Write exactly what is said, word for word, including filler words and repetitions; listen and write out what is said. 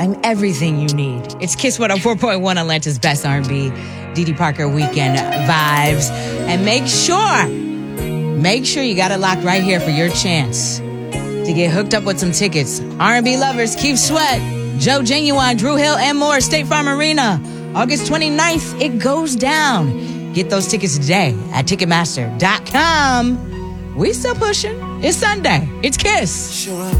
I'm everything you need. It's Kiss one oh four point one, Atlanta's best R and B. Dee Dee Parker weekend vibes. And make sure, make sure you got it locked right here for your chance to get hooked up with some tickets. R and B lovers, Keith Sweat, Joe Genuine, Drew Hill, and more. State Farm Arena, August twenty-ninth. It goes down. Get those tickets today at Ticketmaster dot com. We still pushing. It's Sunday. It's Kiss.